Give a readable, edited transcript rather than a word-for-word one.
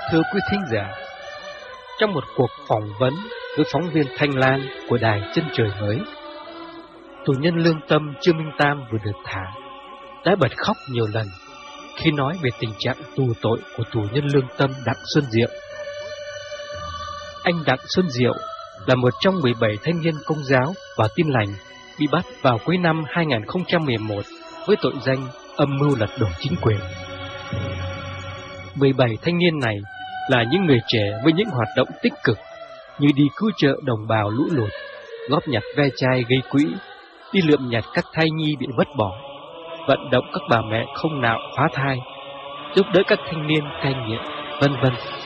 Thưa quý thính giả, trong một cuộc phỏng vấn với phóng viên Thanh Lan của đài Chân Trời Mới, tù nhân lương tâm Trương Minh Tam vừa được thả đã bật khóc nhiều lần khi nói về tình trạng tù tội của tù nhân lương tâm Đặng Xuân Diệu. Anh Đặng Xuân Diệu là một trong 17 thanh niên Công giáo và Tin Lành bị bắt vào cuối năm 2011 với tội danh âm mưu lật đổ chính quyền. 17 thanh niên này là những người trẻ với những hoạt động tích cực như đi cứu trợ đồng bào lũ lụt, góp nhặt ve chai gây quỹ, đi lượm nhặt các thai nhi bị vứt bỏ, vận động các bà mẹ không nạo phá thai, giúp đỡ các thanh niên cai nghiện, vân vân.